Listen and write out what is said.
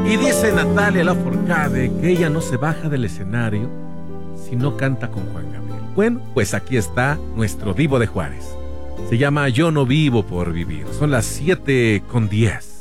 Y dice Natalia Lafourcade que ella no se baja del escenario si no canta con Juan Gabriel. Bueno, pues aquí está nuestro Divo de Juárez. Se llama Yo no vivo por vivir. Son las 7:10.